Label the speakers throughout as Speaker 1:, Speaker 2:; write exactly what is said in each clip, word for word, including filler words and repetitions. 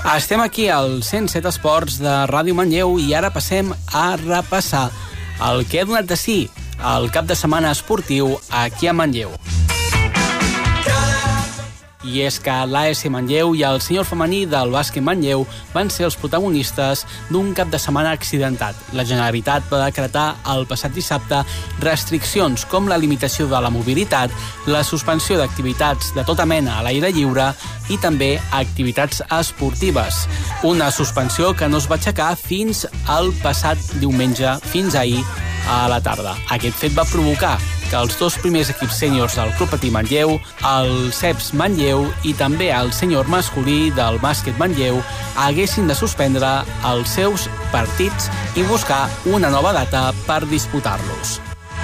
Speaker 1: Estem aquí al cent set Esports de Ràdio Manlleu i ara passem a repassar el que ha donat de si el cap de setmana esportiu aquí a Manlleu. I és que l'A S Manlleu i el sènior femení del bàsquet Manlleu van ser els protagonistes d'un cap de setmana accidentat. La Generalitat va decretar el passat dissabte restriccions com la limitació de la mobilitat, la suspensió d'activitats de tota mena a l'aire lliure i també activitats esportives. Una suspensió que no es va aixecar fins al passat diumenge, fins ahir a la tarda. Aquest fet va provocar que els dos primers equips sèniors del Club Patí Manlleu, el C E P S Manlleu i també el sènior masculí del bàsquet Manlleu haguessin de suspendre els seus partits i buscar una nova data per disputar-los.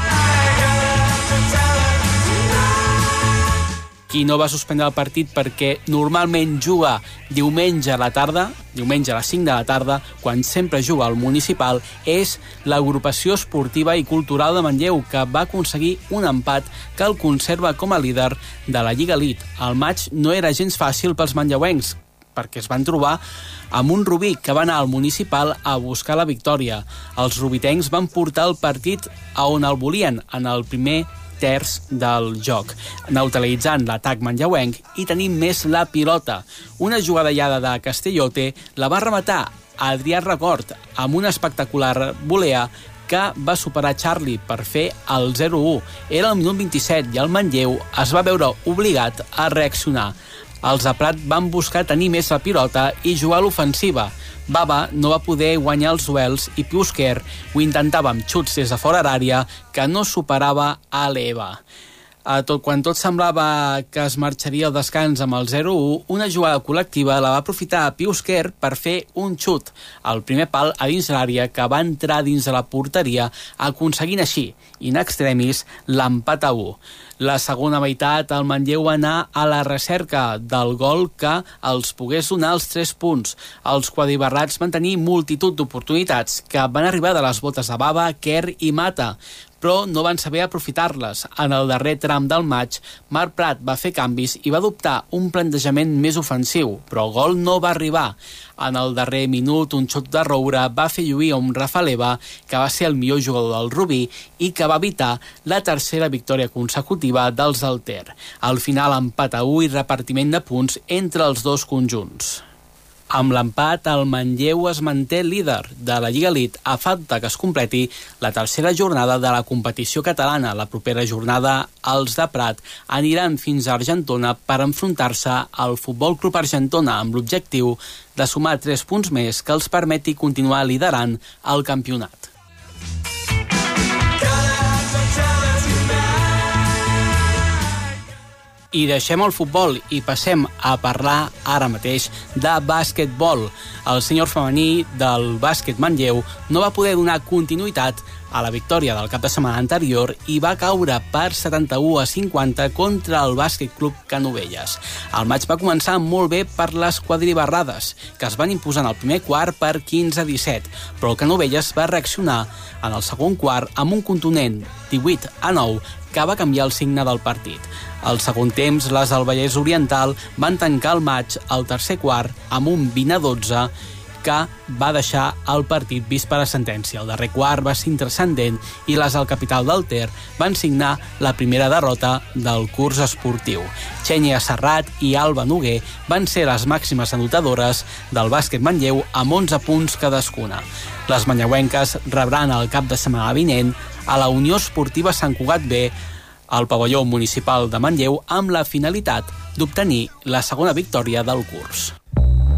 Speaker 1: Qui no va suspendre el partit perquè normalment juga diumenge a la tarda, diumenge a les cinc de la tarda, quan sempre juga al municipal, és l'agrupació esportiva i cultural de Manlleu, que va aconseguir un empat que el conserva com a líder de la Lliga Elite. El maig no era gens fàcil pels manlleuencs, perquè es van trobar amb un Rubí que va anar al municipal a buscar la victòria. Els rubitencs van portar el partit a on el volien, en el primer terç del joc, neutralitzant l'atac manlleuenc i tenint més la pilota. Una jugadellada de Castellote la va rematar Adrià Record amb una espectacular volea que va superar Charlie per fer el zero a u. Era el minut vint-i-set i el Manlleu es va veure obligat a reaccionar. Els de Prat van buscar tenir més la pilota i jugar a l'ofensiva. Baba no va poder guanyar els duels i Piusquer ho intentava amb xuts des de fora d'àrea que no superava a l'Eva. A tot, quan tot semblava que es marxaria al descans amb el zero a u, una jugada col·lectiva la va aprofitar a Piusquer per fer un xut al primer pal a dins l'àrea que va entrar dins de la porteria, aconseguint així, in extremis, l'empat a u. La segona meitat, el Manlleu va anar a la recerca del gol que els pogués donar els tres punts. Els quadribarrats van tenir multitud d'oportunitats que van arribar de les botes de Baba, Kerr i Mata, però no van saber aprofitar-les. En el darrer tram del maig, Marc Prat va fer canvis i va adoptar un plantejament més ofensiu, però el gol no va arribar. En el darrer minut, un xut de roure va fer lluir a un Rafa Leva, que va ser el millor jugador del Rubí i que va evitar la tercera victòria consecutiva dels del Ter. Al final, empat a u i repartiment de punts entre els dos conjunts. Amb l'empat, el Manlleu es manté líder de la Lliga Elite a falta que es completi la tercera jornada de la competició catalana. La propera jornada, els de Prat aniran fins a Argentona per enfrontar-se al Futbol Club Argentona amb l'objectiu de sumar tres punts més que els permeti continuar liderant el campionat. I deixem el futbol i passem a parlar ara mateix de bàsquetbol. El sènior femení del bàsquet Manlleu no va poder donar continuïtat a la victòria del cap de setmana anterior i va caure per setanta-u a cinquanta contra el Bàsquet Club Canovelles. El maig va començar molt bé per les quadribarrades, que es van imposar en el primer quart per quinze a disset, però el Canovelles va reaccionar en el segon quart amb un contundent divuit a nou que va canviar el signe del partit. Al segon temps, les del Vallès Oriental van tancar el maig al tercer quart amb un vint a dotze que va deixar el partit vist per a sentència. El darrer quart va ser intrascendent i les del capital del Ter van signar la primera derrota del curs esportiu. Xènia Serrat i Alba Noguer van ser les màximes anotadores del bàsquet Manlleu amb onze punts cadascuna. Les manlleuenques rebran el cap de setmana vinent a la Unió Esportiva Sant Cugat B al pavelló municipal de Manlleu amb la finalitat d'obtenir la segona victòria del curs.